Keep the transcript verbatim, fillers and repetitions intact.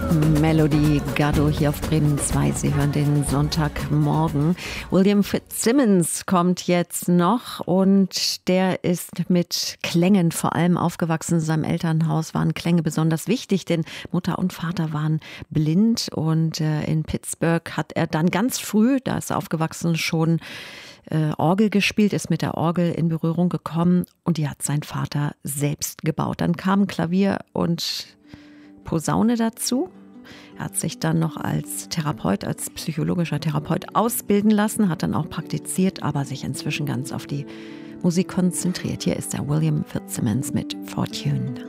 Melody Gado hier auf Bremen zwei. Sie hören den Sonntagmorgen. William Fitzsimmons kommt jetzt noch und der ist mit Klängen vor allem aufgewachsen. In seinem Elternhaus waren Klänge besonders wichtig, denn Mutter und Vater waren blind und äh, in Pittsburgh hat er dann ganz früh, da ist er aufgewachsen, schon äh, Orgel gespielt, ist mit der Orgel in Berührung gekommen und die hat sein Vater selbst gebaut. Dann kamen Klavier und Posaune dazu. Er hat sich dann noch als Therapeut, als psychologischer Therapeut ausbilden lassen, hat dann auch praktiziert, aber sich inzwischen ganz auf die Musik konzentriert. Hier ist der William Fitzsimmons mit Fortune.